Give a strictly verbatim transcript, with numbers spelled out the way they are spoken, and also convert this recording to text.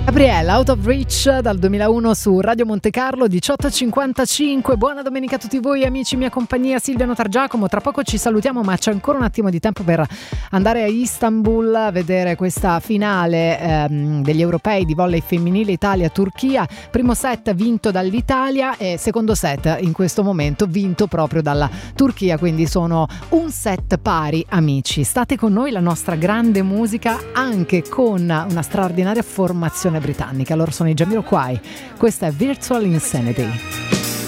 Gabriella, Out of Reach dal duemilauno su Radio Monte Carlo, diciotto e cinquantacinque. Buona domenica a tutti voi amici, mia compagnia Silvia Notargiacomo. Tra poco ci salutiamo, ma c'è ancora un attimo di tempo per andare a Istanbul a vedere questa finale ehm, degli europei di volley femminile Italia-Turchia. Primo set vinto dall'Italia e secondo set in questo momento vinto proprio dalla Turchia, quindi sono un set pari amici. State con noi, la nostra grande musica anche con una straordinaria formazione britannica. Loro sono i Jamiroquai. Questa è Virtual Insanity.